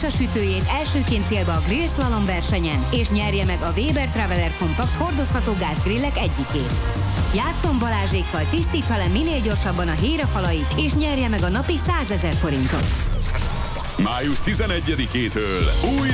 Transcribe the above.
Állítsa sütőjét elsőként célba a Grill Slalom versenyen, és nyerje meg a Weber Traveler Compact hordozható gázgrillek egyikét. Játszon Balázsékkal, tisztítsa le minél gyorsabban a hírafalait, és nyerje meg a napi 100 000 forintot. Május 11-től új